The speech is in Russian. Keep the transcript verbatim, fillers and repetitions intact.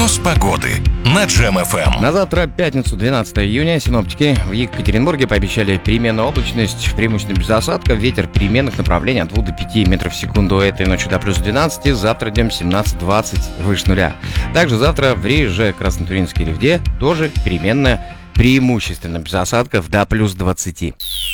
Прогноз погоды на Джем эф эм. На завтра, пятницу, двенадцатое июня, синоптики в Екатеринбурге пообещали переменную облачность, преимущественно без осадков, ветер переменных направлений от двух до пяти метров в секунду. Этой ночью до плюс двенадцати, завтра днем семнадцать-двадцать выше нуля. Также завтра в Риже, Краснотуринске и Ревде тоже переменная, преимущественно без осадков до плюс двадцати.